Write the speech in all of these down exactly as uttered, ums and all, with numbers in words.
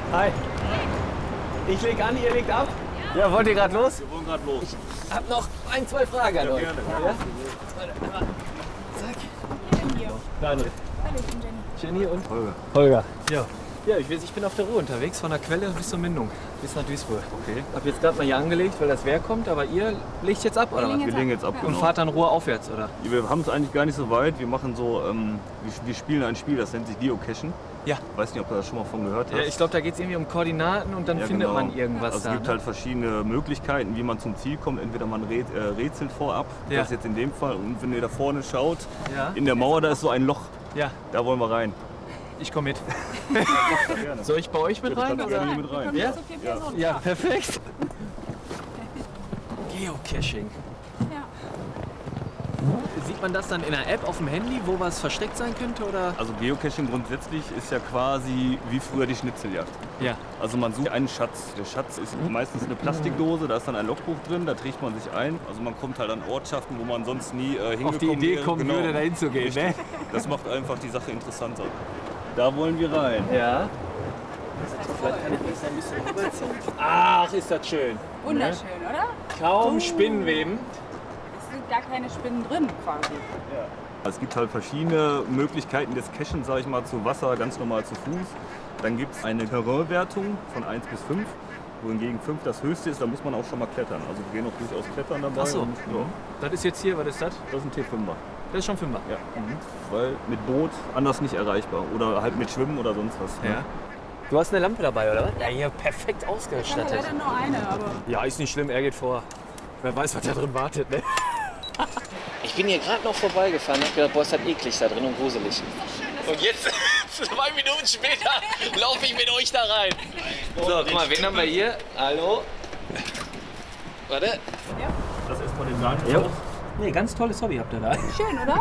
Hi. Ich leg an, ihr legt ab? Ja, ja, wollt ihr gerade los? Wir wollen gerade los. Ich hab noch ein, zwei Fragen an Ja, euch. gerne. Ja? Zack. Daniel. Hallo, ich bin Jenny. Jenny und Holger. Holger. Ja. Ja, ich, weiß, ich bin auf der Ruhr unterwegs, von der Quelle bis zur Mündung, bis nach Duisburg. Okay. Hab jetzt gerade mal hier angelegt, weil das Wehr kommt, aber ihr legt jetzt ab, oder was? Wir legen jetzt ab. Und Genau. fahrt dann Ruhr aufwärts, oder? Wir haben es eigentlich gar nicht so weit. Wir machen so, ähm, wir, wir spielen ein Spiel, das nennt sich Geocachen. Ja. Weiß nicht, ob du das schon mal von gehört hast. Ja, ich glaube, da geht es irgendwie um Koordinaten und dann Ja, findet genau. man irgendwas Also da. es gibt ne? halt verschiedene Möglichkeiten, wie man zum Ziel kommt. Entweder man rät, äh, rätselt vorab, Ja. das ist jetzt in dem Fall. Und wenn ihr da vorne schaut, Ja. in der Mauer, da ist so ein Loch. Ja, Da wollen wir rein. ich komme mit. Gerne. Soll ich bei euch mit rein? kannst Oder? gerne mit rein. Ja? So viele Personen. Ja, perfekt. Geocaching. Ja. Sieht man das dann in der App auf dem Handy, wo was versteckt sein könnte? Oder? Also Geocaching grundsätzlich ist ja quasi wie früher die Schnitzeljagd. Ja. Also man sucht einen Schatz. Der Schatz ist meistens eine Plastikdose, da ist dann ein Logbuch drin, da trägt man sich ein. Also man kommt halt an Ortschaften, wo man sonst nie äh, hingekommen Auf die Idee wäre. kommen Genau. würde, da hinzugehen, ne? Das macht einfach die Sache interessanter. Da wollen wir rein. Ja. Vielleicht kann ich das ein bisschen rüberziehen. Ach, ist das schön. Wunderschön, oder? Kaum Spinnenweben. Es sind gar keine Spinnen drin quasi. Es gibt halt verschiedene Möglichkeiten des Cachen, sage ich mal, zu Wasser, ganz normal zu Fuß. Dann gibt es eine Terrainwertung von eins bis fünf, wohingegen fünf das höchste ist, da muss man auch schon mal klettern. Also wir gehen auch durchaus klettern dabei. Ach so. Und, ja, Das ist jetzt hier, was ist das? das ist ein T fünfer. Das ist schon Fünfer. Ja. Weil mit Boot anders nicht erreichbar. Oder halt mit Schwimmen oder sonst was. ne? Ja. Du hast eine Lampe dabei, oder was? Ja, hier perfekt Ich habe ausgestattet. leider nur eine, aber Ja, ist nicht schlimm, er geht vor. Wer weiß, was da drin wartet, ne? Ich bin hier gerade noch vorbeigefahren und hab gedacht, boah, ist das eklig da drin und gruselig. Und jetzt, zwei Minuten später, laufe ich mit euch da rein. So, guck mal, wen haben wir hier? Hallo? Warte. Das erstmal den Daniel raus. Nee, ganz tolles Hobby habt ihr da. schön, oder?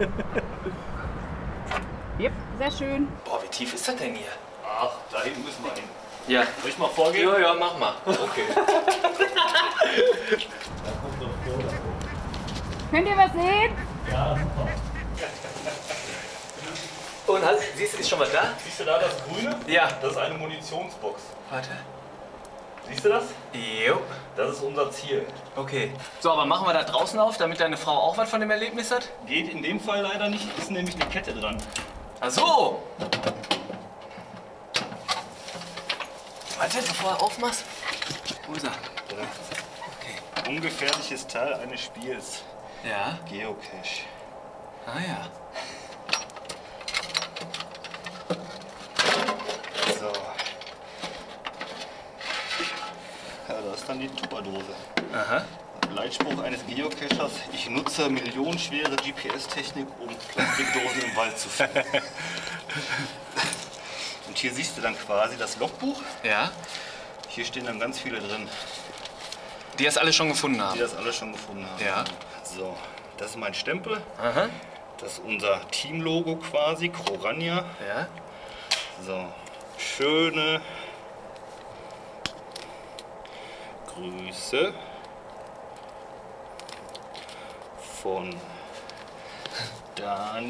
Yep, sehr schön. Boah, wie tief ist das denn hier? Ach, da hinten müssen wir hin. Ja. Soll ich mal vorgehen? Ja, ja, mach mal. Okay. Könnt ihr was sehen? Und hast, siehst du, ist schon was da? Siehst du da das Grüne? Ja. Das ist eine Munitionsbox. Warte. Siehst du das? Jo. Das ist unser Ziel. Okay. So, aber machen wir da draußen auf, damit deine Frau auch was von dem Erlebnis hat? Geht in dem Fall leider nicht, ist nämlich eine Kette dran. Ach so. Warte, bevor du aufmachst. Wo ist er? Okay. Ungefährliches Teil eines Spiels. Ja. Geocache. Ah ja. So. Ja, da ist dann die Tupperdose. Aha. Leitspruch eines Geocachers: Ich nutze millionenschwere G P S-Technik, um Plastikdosen im Wald zu finden. Und hier siehst du dann quasi das Logbuch. Ja. Hier stehen dann ganz viele drin, Die das alle schon gefunden haben. die das alle schon gefunden haben. Ja. So, das ist mein Stempel. Aha. Das ist unser Teamlogo quasi, Crorania. Ja. So, schöne Grüße von Daniel.